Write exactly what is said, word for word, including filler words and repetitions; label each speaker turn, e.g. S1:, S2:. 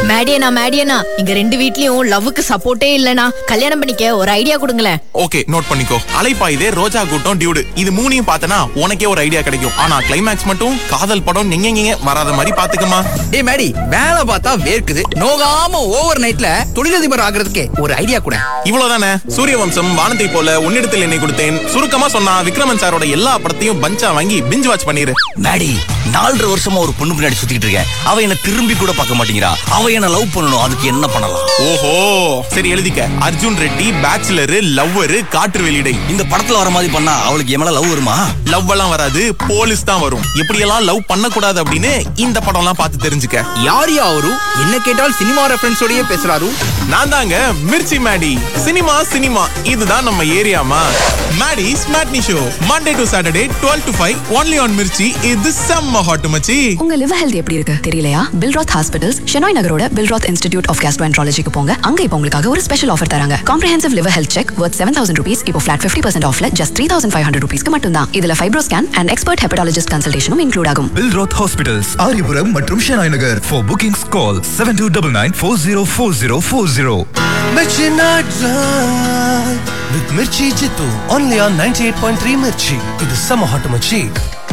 S1: மேடியனா மேடியனா இங்க ரெண்டு வீட்லயும் லவ்வுக்கு சப்போர்ட்டே இல்லனா கல்யாணம் பண்ணிக்க ஒரு ஐடியா கொடுங்களேன்.
S2: ஓகே, நோட் பண்ணிக்கோ. அலைப்பாயுதே, ரோஜா கூட்டம், டியூடு, இது மூணையும் பார்த்தனா உனக்கே ஒரு ஐடியா கிடைக்கும். ஆனா கிளைமேக்ஸ் மட்டும் காதல் படம் நீங்க வராத மாதிரி பாத்துக்கமா.
S3: டேய் மேடி, வேலை பார்த்தா வேர்க்குது, நோகாம ஓவர் நைட்ல தொழிலதிபர் ஆகிறதுக்கே ஒரு ஐடியா கூட.
S2: இவ்வளவுதானே. சூரியவம்சம், வானத்தை போல, உன்னிடத்தில் என்னை கொடுத்தேன், சுருக்கமா சொன்னா விக்ரமன் சாரோட எல்லா படத்தையும் பஞ்சா வாங்கி பிஞ்ச் வாட்ச் பண்ணிரு.
S4: மேடி, நாலரை வருஷமா ஒரு பொண்ணு பின்னாடி சுத்திட்டு இருக்கேன். அவ என்ன திரும்பி கூட பார்க்க மாட்டேங்கிறா. அவ என்ன லவ் பண்ணணும், அதுக்கு என்ன பண்ணலாம்?
S2: ஓஹோ, சரி எழுதிக்க. அர்ஜுன் ரெட்டி, பேச்சுலரு, லவ்வரு, காற்று வெளியிடை.
S4: இந்த படத்துல வர மாதிரி பண்ணா அவளுக்கு என் மேல லவ் வருமா?
S2: லவ் எல்லாம் வராது, போலீஸ் தான் வரும். எப்படி எல்லாம் லவ் பண்ண கூடாது அப்படின்னு இந்த படம் எல்லாம் பார்த்து தெரிஞ்சுக்க.
S3: யார் யாரு என்ன கேட்டால் சினிமா ரெஃபரன்ஸோடயே பேசுறாரு.
S2: நான் தாங்க மிர்ச்சி மேடி. சினிமா சினிமா இதுதான் நம்ம ஏரியாமா. Maddy's matinee show Monday to Saturday twelve to five only on Mirchi. இது செம்ம ஹாட் மச்சி.
S5: உங்க லிவர் ஹெல்த் எப்படி இருக்கு தெரியலையா? Billroth hospitals Shenoy நகரோட Billroth institute of கேஸ்ட்ரோஎன்ட்ராலஜிக்கு போங்க. அங்க இப்போ உங்களுக்காக ஒரு ஸ்பெஷல் ஆஃபர் தராங்க. காம்ப்ரஹென்சிவ் லிவர் ஹெல்த் செக் வர்த் seven thousand rupees இப்போ flat fifty percent ஆஃப்ல just three thousand five hundred rupeesக்கு மட்டும் தான். இதுல fibro scan and expert hepatologist கன்சல்டேஷனும் include ஆகும்.
S6: பில்ராத் ஹாஸ்பிடல்ஸ், ஆரியபுரம் மற்றும் Shenoy Nagar. For bookings call seven two nine nine four zero four zero four zero.
S7: Mirchi Night Drive with Mirchi Jittu only on ninety-eight point three Mirchi. இது செம்ம hot மச்சி.